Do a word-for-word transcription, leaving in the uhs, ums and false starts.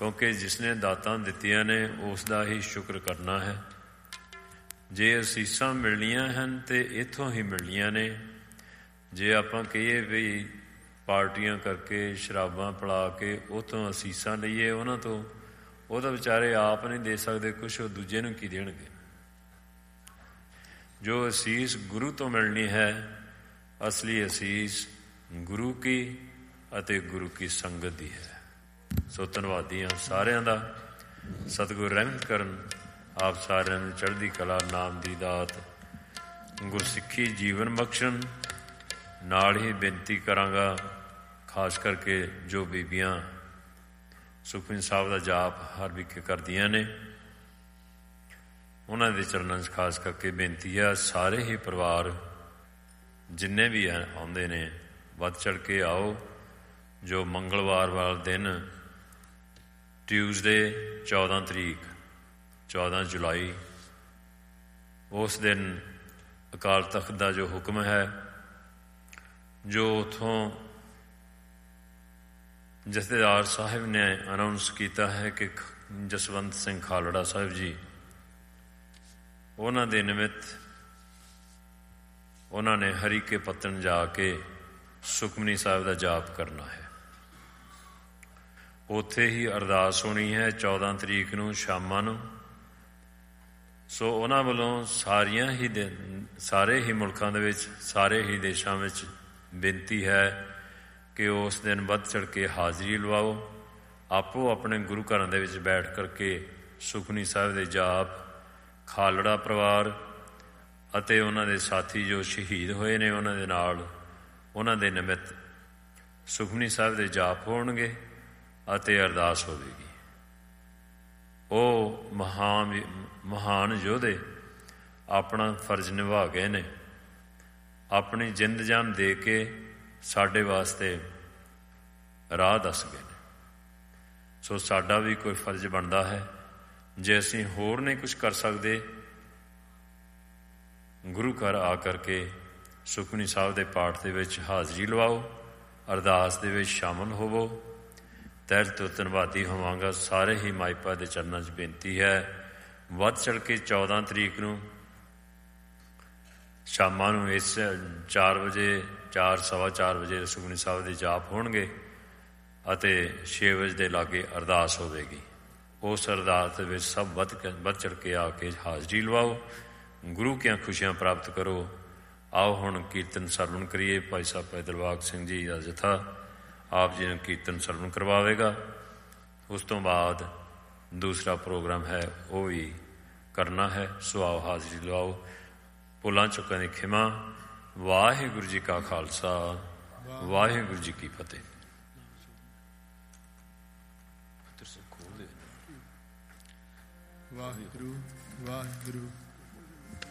ਕਿਉਂਕਿ ਜਿਸਨੇ ਦਾਤਾਂ ਦਿੱਤੀਆਂ ਨੇ ਉਸ ਦਾ ਹੀ ਸ਼ੁਕਰ ਕਰਨਾ ਹੈ। ਜੇ ਅਸੀਸਾਂ ਮਿਲਣੀਆਂ ਹਨ ਤੇ ਇੱਥੋਂ ਹੀ ਮਿਲਣੀਆਂ ਨੇ। ਜੇ ਆਪਾਂ ਕਹੀਏ ਵੀ ਪਾਰਟੀਆਂ ਕਰਕੇ, ਸ਼ਰਾਬਾਂ ਪਿਲਾ ਕੇ ਉੱਥੋਂ ਅਸੀਸਾਂ ਲਈਏ ਉਹਨਾਂ ਤੋਂ, ਉਹ ਤਾਂ ਵਿਚਾਰੇ ਆਪ ਨਹੀਂ ਦੇ ਸਕਦੇ ਕੁਛ, ਉਹ ਦੂਜੇ ਨੂੰ ਕੀ ਦੇਣਗੇ। ਜੋ ਅਸੀਸ ਗੁਰੂ ਤੋਂ ਮਿਲਣੀ ਹੈ, ਅਸਲੀ ਅਸੀਸ ਗੁਰੂ ਕੀ ਅਤੇ ਗੁਰੂ ਕੀ ਸੰਗਤ ਦੀ ਹੈ। ਸੋ ਧੰਨਵਾਦੀ ਹਾਂ ਸਾਰਿਆਂ ਦਾ। ਸਤਿਗੁਰ ਰਹਿਮਤ ਕਰਨ, ਆਪ ਸਾਰਿਆਂ ਨੂੰ ਚੜ੍ਹਦੀ ਕਲਾ, ਨਾਮ ਦੀ ਦਾਤ, ਗੁਰਸਿੱਖੀ ਜੀਵਨ ਬਖਸ਼ਣ। ਨਾਲ ਹੀ ਬੇਨਤੀ ਕਰਾਂਗਾ, ਖਾਸ ਕਰਕੇ ਜੋ ਬੀਬੀਆਂ ਸੁਖਮਨੀ ਸਾਹਿਬ ਦਾ ਜਾਪ ਹਰ ਵਿਖੇ ਕਰਦੀਆਂ ਨੇ, ਉਹਨਾਂ ਦੇ ਚਰਨਾਂ 'ਚ ਖਾਸ ਕਰਕੇ ਬੇਨਤੀ ਆ, ਸਾਰੇ ਹੀ ਪਰਿਵਾਰ ਜਿੰਨੇ ਵੀ ਆਉਂਦੇ ਨੇ ਵੱਧ ਚੜ੍ਹ ਕੇ ਆਓ। ਜੋ ਮੰਗਲਵਾਰ ਵਾਲਾ ਦਿਨ ਟਿਊਜ਼ਡੇ ਚੌਦਾਂ ਤਰੀਕ ਚੌਦਾਂ ਜੁਲਾਈ, ਉਸ ਦਿਨ ਅਕਾਲ ਤਖ਼ਤ ਦਾ ਜੋ ਹੁਕਮ ਹੈ, ਜੋ ਉੱਥੋਂ ਜਥੇਦਾਰ ਸਾਹਿਬ ਨੇ ਅਨਾਊਂਸ ਕੀਤਾ ਹੈ ਕਿ ਜਸਵੰਤ ਸਿੰਘ ਖਾਲੜਾ ਸਾਹਿਬ ਜੀ, ਉਹਨਾਂ ਦੇ ਨਿਮਿਤ ਉਹਨਾਂ ਨੇ ਹਰੀ ਕੇ ਪੱਤਣ ਜਾ ਕੇ ਸੁਖਮਨੀ ਸਾਹਿਬ ਦਾ ਜਾਪ ਕਰਨਾ ਹੈ। ਉੱਥੇ ਹੀ ਅਰਦਾਸ ਹੋਣੀ ਹੈ ਚੌਦਾਂ ਤਰੀਕ ਨੂੰ ਸ਼ਾਮਾਂ ਨੂੰ। ਸੋ ਉਹਨਾਂ ਵੱਲੋਂ ਸਾਰੀਆਂ ਹੀ ਦੇ ਸਾਰੇ ਹੀ ਮੁਲਕਾਂ ਦੇ ਵਿੱਚ, ਸਾਰੇ ਹੀ ਦੇਸ਼ਾਂ ਵਿੱਚ ਬੇਨਤੀ ਹੈ ਕਿ ਉਸ ਦਿਨ ਵੱਧ ਚੜ੍ਹ ਕੇ ਹਾਜ਼ਰੀ ਲਵਾਓ। ਆਪੋ ਆਪਣੇ ਗੁਰੂ ਘਰਾਂ ਦੇ ਵਿੱਚ ਬੈਠ ਕਰਕੇ ਸੁਖਮਨੀ ਸਾਹਿਬ ਦੇ ਜਾਪ, ਖਾਲੜਾ ਪਰਿਵਾਰ ਅਤੇ ਉਹਨਾਂ ਦੇ ਸਾਥੀ ਜੋ ਸ਼ਹੀਦ ਹੋਏ ਨੇ ਉਹਨਾਂ ਦੇ ਨਾਲ, ਉਹਨਾਂ ਦੇ ਨਿਮਿਤ ਸੁਖਮਨੀ ਸਾਹਿਬ ਦੇ ਜਾਪ ਹੋਣਗੇ ਅਤੇ ਅਰਦਾਸ ਹੋਵੇਗੀ। ਉਹ ਮਹਾਨ ਮਹਾਨ ਯੋਧੇ ਆਪਣਾ ਫਰਜ਼ ਨਿਭਾ ਗਏ ਨੇ, ਆਪਣੀ ਜਿੰਦ ਜਾਨ ਦੇ ਕੇ ਸਾਡੇ ਵਾਸਤੇ ਰਾਹ ਦੱਸ ਗਏ ਨੇ। ਸੋ ਸਾਡਾ ਵੀ ਕੋਈ ਫਰਜ਼ ਬਣਦਾ ਹੈ। ਜੇ ਅਸੀਂ ਹੋਰ ਨਹੀਂ ਕੁਛ ਕਰ ਸਕਦੇ, ਗੁਰੂ ਘਰ ਆ ਕਰਕੇ ਸੁਖਮਨੀ ਸਾਹਿਬ ਦੇ ਪਾਠ ਦੇ ਵਿੱਚ ਹਾਜ਼ਰੀ ਲਵਾਓ, ਅਰਦਾਸ ਦੇ ਵਿੱਚ ਸ਼ਾਮਲ ਹੋਵੋ। ਤਹਿ ਤੋਂ ਧੰਨਵਾਦੀ ਹੋਵਾਂਗਾ। ਸਾਰੇ ਹੀ ਮਾਈਪਾ ਦੇ ਚਰਨਾਂ 'ਚ ਬੇਨਤੀ ਹੈ, ਵੱਧ ਚੜ੍ਹ ਕੇ ਚੌਦਾਂ ਤਰੀਕ ਨੂੰ ਸ਼ਾਮਾਂ ਨੂੰ ਇਸ ਚਾਰ ਵਜੇ ਚਾਰ ਸਵਾ ਚਾਰ ਵਜੇ ਸੁਖਮਨੀ ਸਾਹਿਬ ਦੇ ਜਾਪ ਹੋਣਗੇ ਅਤੇ ਛੇ ਵਜੇ ਦੇ ਲਾਗੇ ਅਰਦਾਸ ਹੋਵੇਗੀ। ਉਸ ਅਰਦਾਸ ਦੇ ਵਿੱਚ ਸਭ ਵੱਧ ਵੱਧ ਚੜ੍ਹ ਕੇ ਆ ਕੇ ਹਾਜ਼ਰੀ ਲਵਾਓ, ਗੁਰੂ ਕੀਆਂ ਖੁਸ਼ੀਆਂ ਪ੍ਰਾਪਤ ਕਰੋ। ਆਓ ਹੁਣ ਕੀਰਤਨ ਸਰਵਣ ਕਰੀਏ। ਭਾਈ ਸਾਹਿਬ ਭਾਈ ਦਿਲਬਾਗ ਸਿੰਘ ਜੀ ਦਾ ਜਥਾ ਆਪ ਜੀ ਨੂੰ ਕੀਰਤਨ ਸਰਵਣ ਕਰਵਾਵੇਗਾ। ਉਸ ਤੋਂ ਬਾਅਦ ਦੂਸਰਾ ਪ੍ਰੋਗਰਾਮ ਹੈ ਉਹ ਵੀ ਕਰਨਾ ਹੈ। ਸੋ ਆਓ ਹਾਜ਼ਰੀ ਲਵਾਓ। ਭੁੱਲਾਂ ਚੁੱਕਾਂ ਦੀ ਖਿਮਾ। ਵਾਹਿਗੁਰੂ ਜੀ ਕਾ ਖਾਲਸਾ, ਵਾਹਿਗੁਰੂ ਜੀ ਕੀ ਫਤਿਹ। ਵਾਹਿਗੁਰੂ ਵਾਹਿਗੁਰੂ